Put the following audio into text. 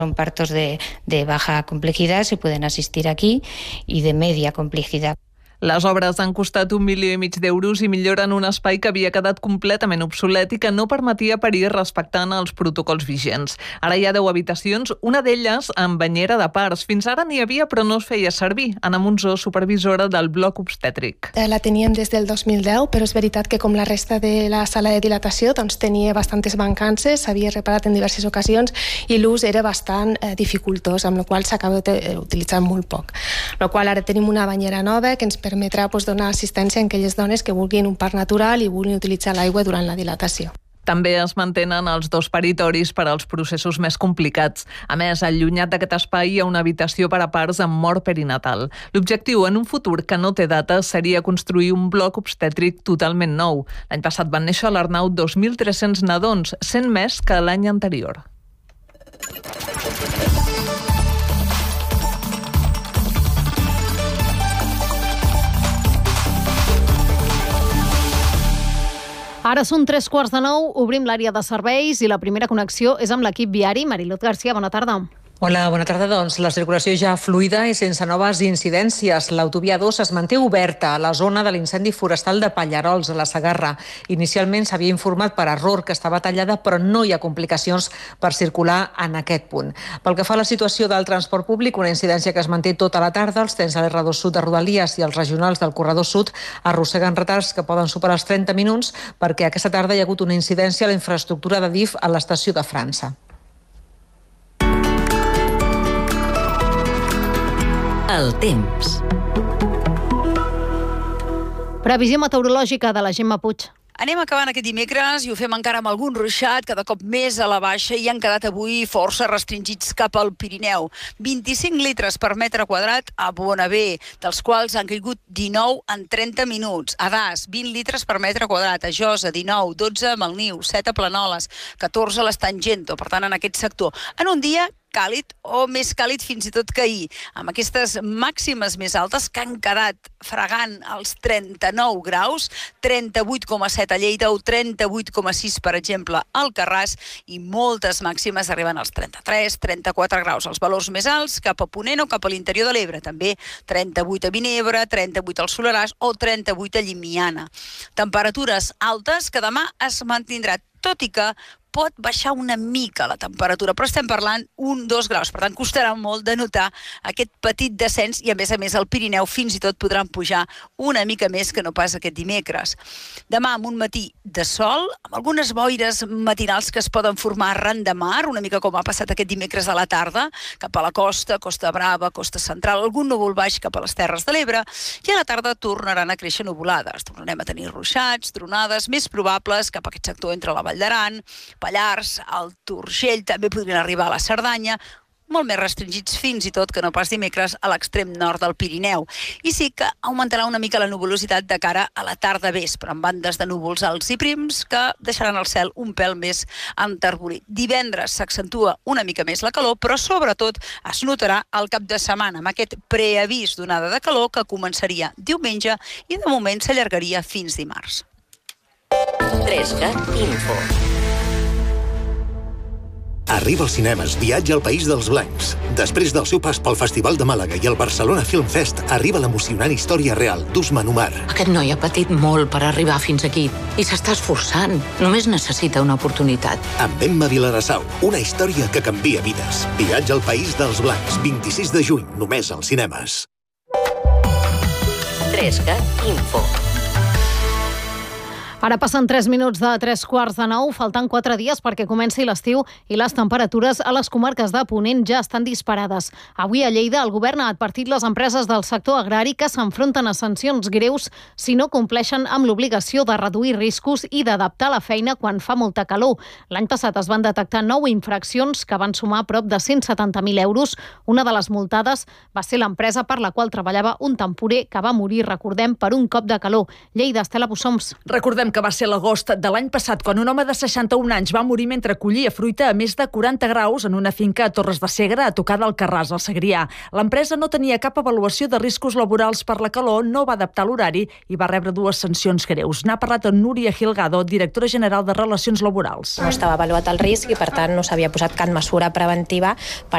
Son partos de baja complejidad, se pueden asistir aquí, y de media complejidad. Les obres han costat 1,5 milions d'euros i milloren un espai que havia quedat completament obsolet i que no permetia parir respectant els protocols vigents. Ara hi ha 10 habitacions, una d'elles amb banyera de parts. Fins ara n'hi havia però no es feia servir. Anna Monzó, supervisora del bloc obstètric. La teníem des del 2010, però és veritat que com la resta de la sala de dilatació doncs tenia bastantes mancances, s'havia reparat en diverses ocasions i l'ús era bastant dificultós, amb la qual s'acaba utilitzant molt poc. Amb la qual ara tenim una banyera nova que ens permetrà donar assistència a aquelles dones que vulguin un part natural i vulguin utilitzar l'aigua durant la dilatació. També es mantenen els 2 paritoris per als processos més complicats. A més, allunyat d'aquest espai hi ha una habitació per a parts amb mort perinatal. L'objectiu en un futur que no té data seria construir un bloc obstètric totalment nou. L'any passat van néixer a l'Arnau 2.300 nadons, 100 més que l'any anterior. Ara són 8:45, obrim l'àrea de serveis i la primera connexió és amb l'equip viari. Marilot Garcia, bona tarda. Hola, bona tarda. Doncs la circulació ja fluida i sense noves incidències. L'autovia 2 es manté oberta a la zona de l'incendi forestal de Pallarols, a la Segarra. Inicialment s'havia informat per error que estava tallada, però no hi ha complicacions per circular en aquest punt. Pel que fa a la situació del transport públic, una incidència que es manté tota la tarda, els trens de l'R2 Sud de Rodalies i els regionals del Corredor Sud arrosseguen retards que poden superar els 30 minuts perquè aquesta tarda hi ha hagut una incidència a la infraestructura de DIF a l'estació de França. El temps. Previsió meteorològica de la Gemma Puig. Anem acabant aquest dimecres i ho fem encara amb algun ruixat, cada cop més a la baixa, i han quedat avui força restringits cap al Pirineu. 25 litres per metre quadrat a Bonavent, dels quals han caigut 19 en 30 minuts. A Das, 20 litres per metre quadrat. A Josa, 19, 12 a Malniu, 7 a Planoles, 14 a l'Estangento, per tant, en aquest sector. En un dia càlid o més càlid fins i tot que ahir, amb aquestes màximes més altes que han quedat fregant els 39 graus, 38,7 a Lleida o 38,6, per exemple, al Alcarràs, i moltes màximes arriben als 33, 34 graus. Els valors més alts cap a Ponent o cap a l'interior de l'Ebre, també 38 a Vinebre, 38 al Soleràs o 38 a Llimiana. Temperatures altes que demà es mantindrà, tot i que pot baixar una mica la temperatura, però estem parlant 1-2 graus, per tant costarà molt de notar aquest petit descens i a més al Pirineu fins i tot podran pujar una mica més que no pas aquest dimecres. Demà amb un matí de sol, amb algunes boires matinals que es poden formar arran de mar, una mica com ha passat aquest dimecres a la tarda, cap a la costa, Costa Brava, Costa Central, algun núvol baix cap a les Terres de l'Ebre, i a la tarda tornaran a créixer nuvolades. Tornarem a tenir ruixats, tronades més probables cap a aquest sector entre la Vall d'Aran, Pallars, al Turgell, també podrien arribar a la Cerdanya, molt més restringits fins i tot que no pas dimecres a l'extrem nord del Pirineu. I sí que augmentarà una mica la nuvolositat de cara a la tarda vespre, amb bandes de núvols alts i prims que deixaran el cel un pèl més enterbolit. Divendres s'accentua una mica més la calor, però sobretot es notarà al cap de setmana, amb aquest preavís d'onada de calor que començaria diumenge i de moment s'allargaria fins dimarts. 3GAT Info. Arriba als cinemes Viatge al País dels Blancs. Després del seu pas pel Festival de Màlaga i el Barcelona Film Fest, arriba l'emocionant història real d'Usman Umar. Aquest noi ha patit molt per arribar fins aquí i s'està esforçant. Només necessita una oportunitat. Amb Emma Vilarassau, una història que canvia vides. Viatge al País dels Blancs, 26 de juny, només als cinemes. 3GAT Info. Ara passen 3 minuts de 8:45, faltant 4 dies perquè comenci l'estiu i les temperatures a les comarques de Ponent ja estan disparades. Avui a Lleida el govern ha advertit les empreses del sector agrari que s'enfronten a sancions greus si no compleixen amb l'obligació de reduir riscos i d'adaptar la feina quan fa molta calor. L'any passat es van detectar 9 infraccions que van sumar prop de 170.000 euros. Una de les multades va ser l'empresa per la qual treballava un temporer que va morir, recordem, per un cop de calor. Lleida, Estela Bussoms. Recordem que va ser l'agost de l'any passat, quan un home de 61 anys va morir mentre collia fruita a més de 40 graus en una finca a Torres de Segre, a tocar d'Alcarràs, al Segrià. L'empresa no tenia cap avaluació de riscos laborals per la calor, no va adaptar l'horari i va rebre 2 sancions greus. N'ha parlat amb Núria Gilgado, directora general de Relacions Laborals. No estava avaluat el risc i, per tant, no s'havia posat cap mesura preventiva per